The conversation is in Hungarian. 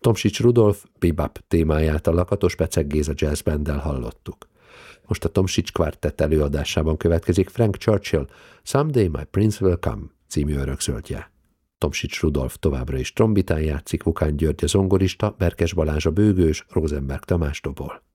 Tomsics Rudolf bebop témáját a Lakatos Pecek Géza Jazz Banddel hallottuk. Most a Tomsics Quartet előadásában következik Frank Churchill Someday My Prince Will Come című örökzöldje. Tomsics Rudolf továbbra is trombitán játszik, Vukán György a zongorista, Berkes Balázs a bőgős, Rosenberg Tamás dobol.